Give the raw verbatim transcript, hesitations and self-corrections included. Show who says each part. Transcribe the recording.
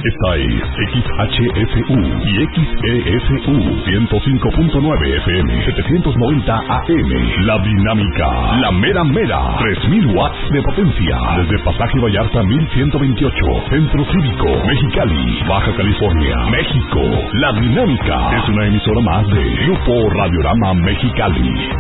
Speaker 1: Esta es X H F U y X E F U ciento cinco punto nueve F M, setecientos noventa A M. La Dinámica, la mera mera, tres mil watts de potencia. Desde Pasaje Vallarta mil ciento veintiocho, Centro Cívico, Mexicali, Baja California, México. La Dinámica es una emisora más de Grupo Radiorama Mexicali.